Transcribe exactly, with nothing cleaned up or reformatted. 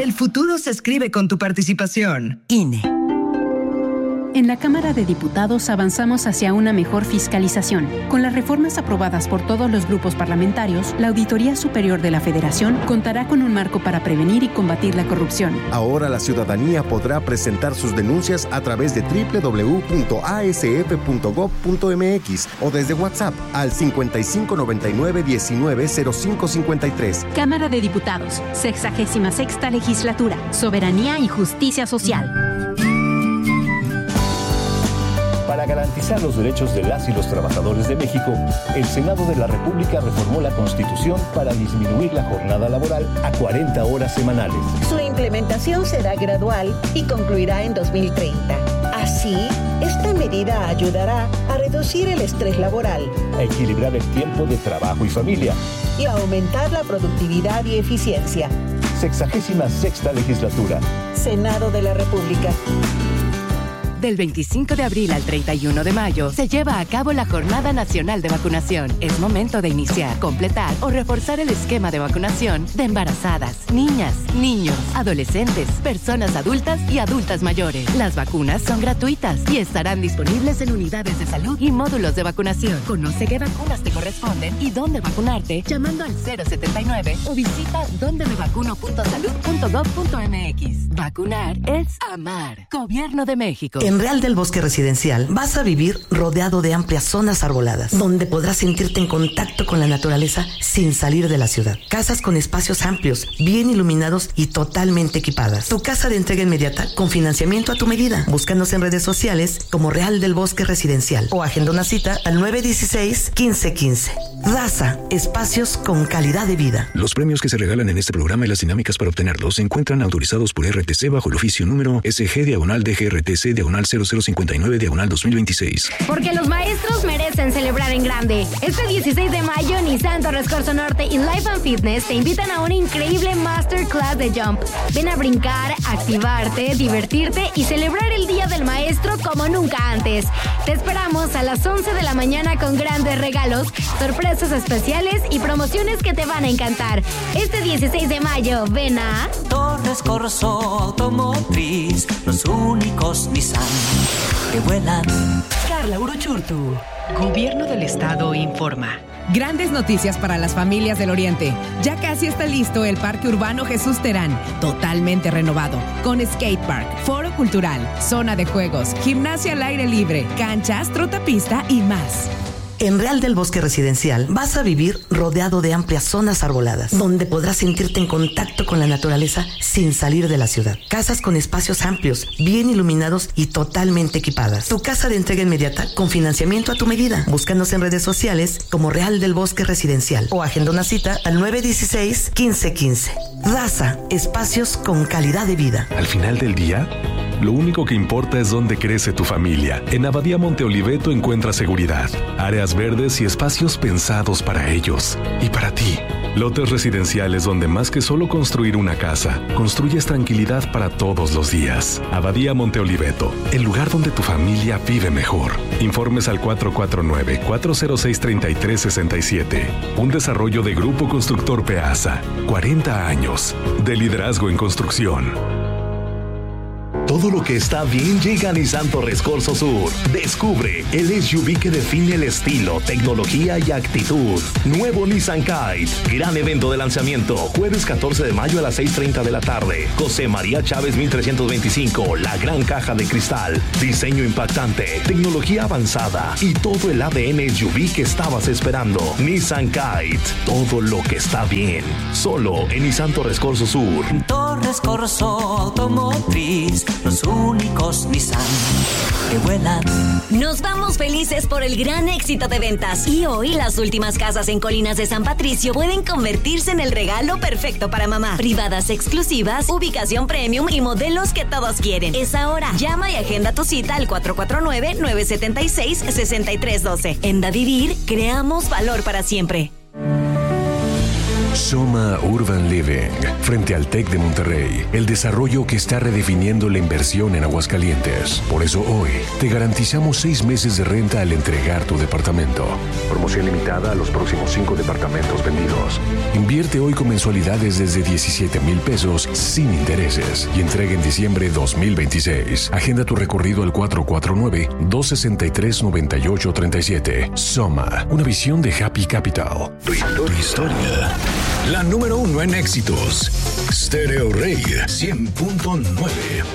El futuro se escribe con tu participación. I N E. En la Cámara de Diputados avanzamos hacia una mejor fiscalización. Con las reformas aprobadas por todos los grupos parlamentarios, la Auditoría Superior de la Federación contará con un marco para prevenir y combatir la corrupción. Ahora la ciudadanía podrá presentar sus denuncias a través de doble u doble u doble u punto a s f punto gob punto m x o desde WhatsApp al cincuenta y cinco noventa y nueve diecinueve cero cinco cincuenta y tres. Cámara de Diputados, sexagésima sexta legislatura, soberanía y justicia social. Para garantizar los derechos de las y los trabajadores de México, el Senado de la República reformó la Constitución para disminuir la jornada laboral a cuarenta horas semanales. Su implementación será gradual y concluirá en dos mil treinta. Así, esta medida ayudará a reducir el estrés laboral, a equilibrar el tiempo de trabajo y familia y a aumentar la productividad y eficiencia. Sexagésima sexta legislatura. Senado de la República. Del veinticinco de abril al treinta y uno de mayo se lleva a cabo la Jornada Nacional de Vacunación. Es momento de iniciar, completar o reforzar el esquema de vacunación de embarazadas, niñas, niños, adolescentes, personas adultas y adultas mayores. Las vacunas son gratuitas y estarán disponibles en unidades de salud y módulos de vacunación. Conoce qué vacunas te corresponden y dónde vacunarte llamando al cero setenta y nueve o visita donde me vacuno punto salud punto gob punto m x. Vacunar es amar. Gobierno de México. En Real del Bosque Residencial vas a vivir rodeado de amplias zonas arboladas, donde podrás sentirte en contacto con la naturaleza sin salir de la ciudad. Casas con espacios amplios, bien iluminados y totalmente equipadas. Tu casa de entrega inmediata con financiamiento a tu medida. Búscanos en redes sociales como Real del Bosque Residencial o agenda una cita al nueve dieciséis, quince quince. Raza, espacios con calidad de vida. Los premios que se regalan en este programa y las dinámicas para obtenerlos se encuentran autorizados por R T C bajo el oficio número S G diagonal D G R T C diagonal cero cero cincuenta y nueve diagonal dos mil veintiséis. Porque los maestros merecen celebrar en grande. Este dieciséis de mayo, Nissan Torres Corzo Norte y Life and Fitness te invitan a una increíble masterclass de Jump. Ven a brincar, activarte, divertirte y celebrar el Día del Maestro como nunca antes. Te esperamos a las once de la mañana con grandes regalos, sorpresas especiales y promociones que te van a encantar. Este dieciséis de mayo, ven a Torres Corzo Automotriz, los únicos Nissan que vuelan. Carla Uruchurtu. Gobierno del Estado informa. Grandes noticias para las familias del Oriente. Ya casi está listo el Parque Urbano Jesús Terán, totalmente renovado, con skatepark, foro cultural, zona de juegos, gimnasia al aire libre, canchas, trotapista y más. En Real del Bosque Residencial vas a vivir rodeado de amplias zonas arboladas, donde podrás sentirte en contacto con la naturaleza sin salir de la ciudad. Casas con espacios amplios, bien iluminados y totalmente equipadas. Tu casa de entrega inmediata con financiamiento a tu medida. Búscanos en redes sociales como Real del Bosque Residencial o agenda una cita al nueve dieciséis, quince quince. Raza, espacios con calidad de vida. Al final del día, lo único que importa es dónde crece tu familia. En Abadía Monte Oliveto encuentras seguridad, áreas verdes y espacios pensados para ellos y para ti. Lotes residenciales donde más que solo construir una casa, construyes tranquilidad para todos los días. Abadía Monte Oliveto, el lugar donde tu familia vive mejor. Informes al cuatro cuatro nueve, cuatro cero seis, tres tres seis siete. Un desarrollo de Grupo Constructor Peasa. cuarenta años de liderazgo en construcción. Todo lo que está bien llega a Nissan Torres Corzo Sur. Descubre el S U V que define el estilo, tecnología y actitud. Nuevo Nissan Kite. Gran evento de lanzamiento. Jueves catorce de mayo a las seis treinta de la tarde. José María Chávez mil trescientos veinticinco. La gran caja de cristal. Diseño impactante. Tecnología avanzada. Y todo el A D N S U V que estabas esperando. Nissan Kite. Todo lo que está bien. Solo en Nissan Torres Corzo Sur. Torres Corzo Automotriz. Los únicos Nissan que vuelan. Nos vamos felices por el gran éxito de ventas. Y hoy las últimas casas en Colinas de San Patricio pueden convertirse en el regalo perfecto para mamá. Privadas exclusivas, ubicación premium y modelos que todos quieren. Es ahora. Llama y agenda tu cita al cuatro cuatro nueve, nueve siete seis, seis tres uno dos. En Da Vivir, creamos valor para siempre. Soma Urban Living, frente al TEC de Monterrey, el desarrollo que está redefiniendo la inversión en Aguascalientes. Por eso hoy te garantizamos seis meses de renta al entregar tu departamento. Promoción limitada a los próximos cinco departamentos vendidos. Invierte hoy con mensualidades desde diecisiete mil pesos sin intereses y entrega en diciembre dos mil veintiséis. Agenda tu recorrido al cuatro cuatro nueve, dos seis tres, nueve ocho tres siete. Soma, una visión de Happy Capital. Tu historia. Tu historia. La número uno en éxitos. Stereo Rey cien punto nueve.